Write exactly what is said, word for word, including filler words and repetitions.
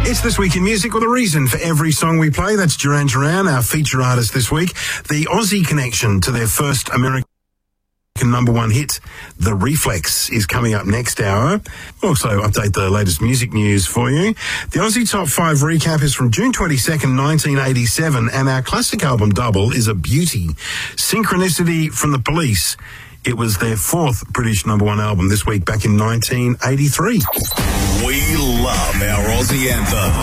It's This Week in Music with a reason for every song we play. That's Duran Duran, our feature artist this week. The Aussie connection to their first American number one hit, The Reflex, is coming up next hour. We'll also update the latest music news for you. The Aussie Top five recap is from June twenty-second, nineteen eighty-seven, and our classic album double is a beauty. Synchronicity from The Police. It was their fourth British number one album this week back in nineteen eighty-three. We love our Aussie anthem.